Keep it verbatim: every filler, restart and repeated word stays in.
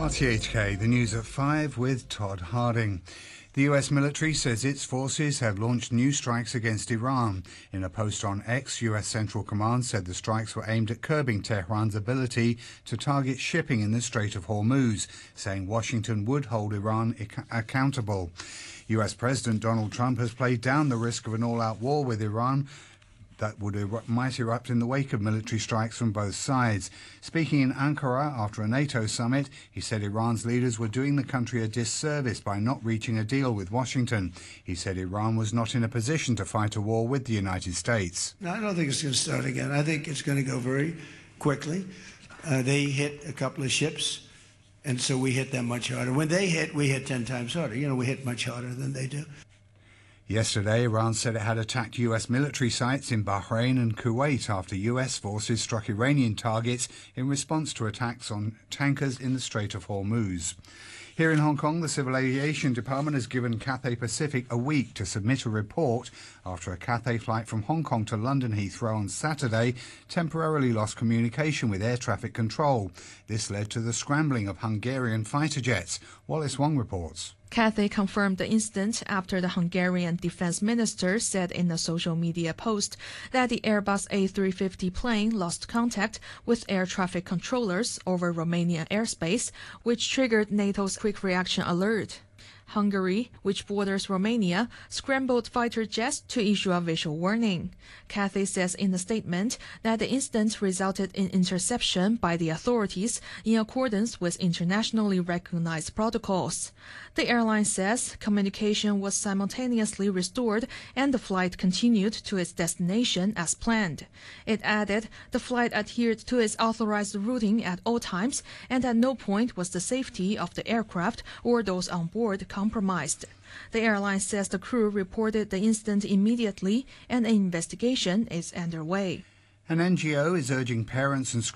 R T H K, the news at five with Todd Harding. The U S military says its forces have launched new strikes against Iran. In a post on X, U S Central Command said the strikes were aimed at curbing Tehran's ability to target shipping in the Strait of Hormuz, saying Washington would hold Iran ac- accountable. U S President Donald Trump has played down the risk of an all-out war with Iran that would er- might erupt in the wake of military strikes from both sides. Speaking in Ankara after a NATO summit, he said Iran's leaders were doing the country a disservice by not reaching a deal with Washington. He said Iran was not in a position to fight a war with the United States. No, I don't think it's going to start again. I think it's going to go very quickly. Uh, they hit a couple of ships, and so we hit them much harder. When they hit, we hit ten times harder. You know, we hit much harder than they do. Yesterday, Iran said it had attacked U S military sites in Bahrain and Kuwait after U S forces struck Iranian targets in response to attacks on tankers in the Strait of Hormuz. Here in Hong Kong, the Civil Aviation Department has given Cathay Pacific a week to submit a report after a Cathay flight from Hong Kong to London Heathrow on Saturday temporarily lost communication with air traffic control. This led to the scrambling of Hungarian fighter jets. Wallace Wong reports. Cathay confirmed the incident after the Hungarian defense minister said in a social media post that the Airbus A three fifty plane lost contact with air traffic controllers over Romania airspace, which triggered NATO's quick reaction alert. Hungary, which borders Romania, scrambled fighter jets to issue a visual warning. Cathay says in a statement that the incident resulted in interception by the authorities in accordance with internationally recognized protocols. The airline says communication was simultaneously restored and the flight continued to its destination as planned. It added the flight adhered to its authorized routing at all times, and at no point was the safety of the aircraft or those on board compromised. The airline says the crew reported the incident immediately and an investigation is underway. An N G O is urging parents and schools